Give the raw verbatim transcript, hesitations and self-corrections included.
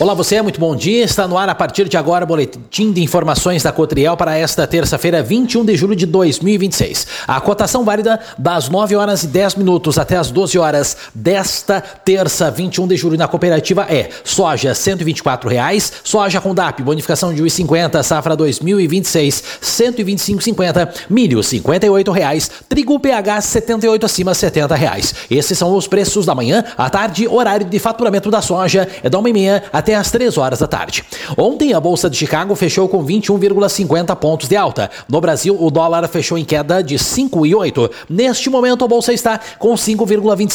Olá você, muito bom dia. Está no ar a partir de agora o boletim de informações da Cotriel para esta terça-feira, vinte e um de julho de dois mil e vinte e seis. A cotação válida das nove horas e dez minutos até as doze horas desta terça, vinte e um de julho na cooperativa é soja cento e vinte e quatro reais, soja com D A P, bonificação de um real e cinquenta, safra dois mil e vinte e seis, cento e vinte e cinco reais e cinquenta centavos, milho cinquenta e oito reais, trigo P H setenta e oito acima setenta reais. Esses são os preços da manhã. À tarde, horário de faturamento da soja é da uma e meia até às três horas da tarde. Ontem, a Bolsa de Chicago fechou com vinte e um vírgula cinquenta pontos de alta. No Brasil, o dólar fechou em queda de cinco vírgula oito. Neste momento, a Bolsa está com cinco vírgula vinte e